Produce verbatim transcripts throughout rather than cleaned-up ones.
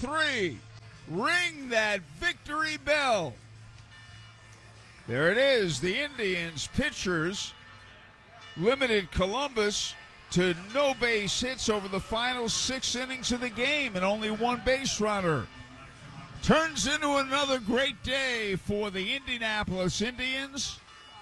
three. Ring that victory bell. There it is. The Indians pitchers limited Columbus to no base hits over the final six innings of the game and only one base runner. Turns into another great day for the Indianapolis Indians.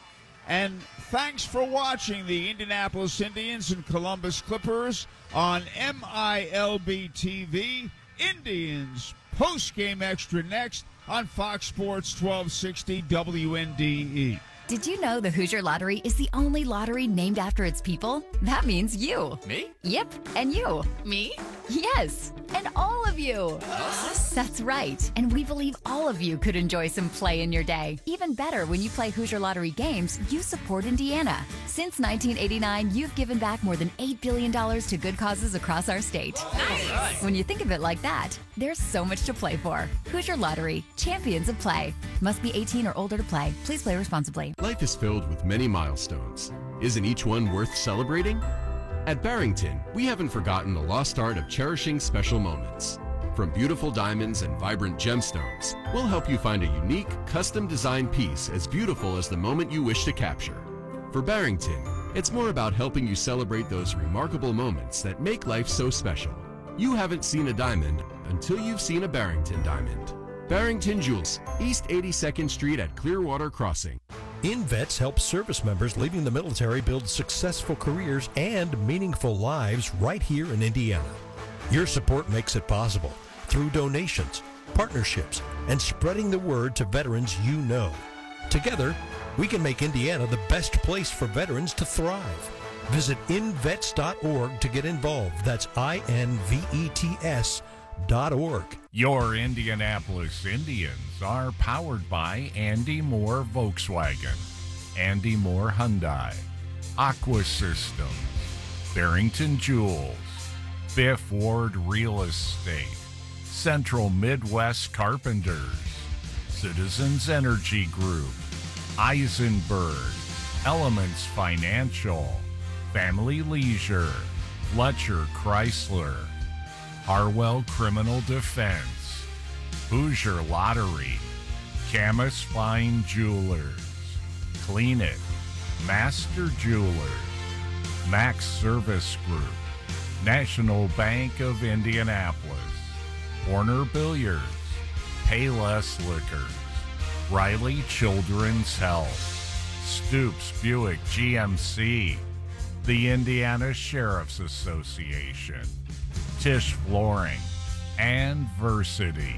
And thanks for watching the Indianapolis Indians and Columbus Clippers on M I L B T V. Indians post-game extra next on Fox Sports twelve sixty W N D E. Did you know the Hoosier Lottery is the only lottery named after its people? That means you. Me? Yep, and you. Me? Yes, and all of you. Us? That's right, and we believe all of you could enjoy some play in your day. Even better, when you play Hoosier Lottery games, you support Indiana. Since nineteen eighty-nine, you've given back more than eight billion dollars to good causes across our state. Nice. When you think of it like that, there's so much to play for. Hoosier Lottery, champions of play. Must be eighteen or older to play. Please play responsibly. Life is filled with many milestones. Isn't each one worth celebrating? At Barrington, we haven't forgotten the lost art of cherishing special moments. From beautiful diamonds and vibrant gemstones, we'll help you find a unique, custom-designed piece as beautiful as the moment you wish to capture. For Barrington, it's more about helping you celebrate those remarkable moments that make life so special. You haven't seen a diamond until you've seen a Barrington diamond. Barrington Jewels, East eighty-second Street at Clearwater Crossing. InVets helps service members leaving the military build successful careers and meaningful lives right here in Indiana. Your support makes it possible through donations, partnerships, and spreading the word to veterans you know. Together, we can make Indiana the best place for veterans to thrive. Visit invets dot org to get involved. That's I N V E T S dot org. Your Indianapolis Indians are powered by Andy Moore Volkswagen, Andy Moore Hyundai, Aqua Systems, Barrington Jewels, Fifth Ward Real Estate, Central Midwest Carpenters, Citizens Energy Group, Eisenberg, Elements Financial, Family Leisure, Fletcher Chrysler, Harwell Criminal Defense, Hoosier Lottery, Camus Fine Jewelers, Clean It, Master Jewelers, Max Service Group, National Bank of Indianapolis, Warner Billiards, Payless Liquors, Riley Children's Health, Stoops Buick G M C, the Indiana Sheriff's Association, Tisch Flooring, and Versity.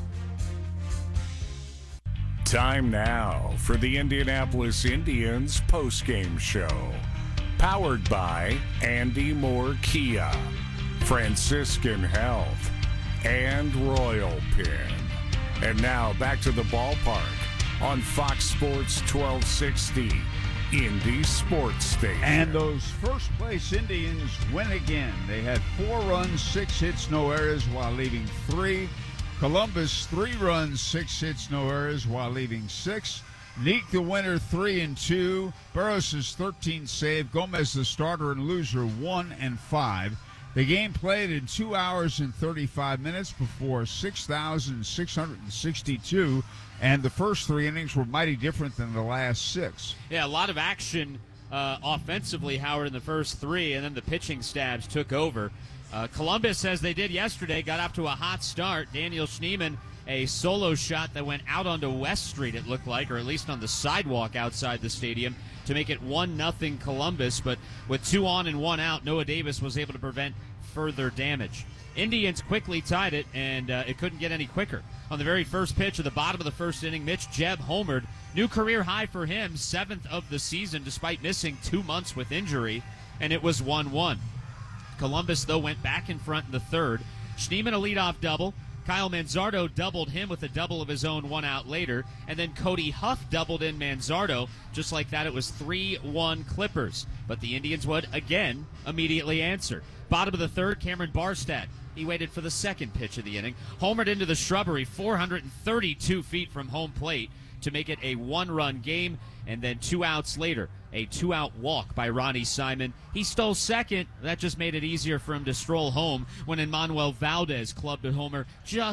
Time now for the Indianapolis Indians postgame show. Powered by Andy Moore Kia, Franciscan Health, and Royal Pin. And now back to the ballpark on Fox Sports twelve sixty, Indy Sports Station. And those first place Indians win again. They had four runs, six hits, no errors while leaving three. Columbus, three runs, six hits, no errors while leaving six. Neek the winner, three and two. Burroughs' thirteen save. Gomez the starter and loser, one and five. The game played in two hours and thirty-five minutes before six thousand six hundred sixty-two, and the first three innings were mighty different than the last six. Yeah, a lot of action uh, offensively, Howard, in the first three, and then the pitching stabs took over. Uh, Columbus, as they did yesterday, got off to a hot start. Daniel Schneemann, a solo shot that went out onto West Street, it looked like, or at least on the sidewalk outside the stadium, to make it one nothing Columbus. But with two on and one out, Noah Davis was able to prevent further damage. Indians quickly tied it, and uh, it couldn't get any quicker. On the very first pitch of the bottom of the first inning, Mitch Jebb homered. New career high for him, seventh of the season, despite missing two months with injury, and it was one one. Columbus, though, went back in front in the third. Schneemann a leadoff double. Kyle Manzardo doubled him with a double of his own one out later. And then Cody Huff doubled in Manzardo. Just like that, it was three one Clippers. But the Indians would, again, immediately answer. Bottom of the third, Cameron Barstad. He waited for the second pitch of the inning. Homered into the shrubbery, four hundred thirty-two feet from home plate to make it a one-run game. And then two outs later, a two-out walk by Ronnie Simon. He stole second. That just made it easier for him to stroll home when Emmanuel Valdez clubbed a homer just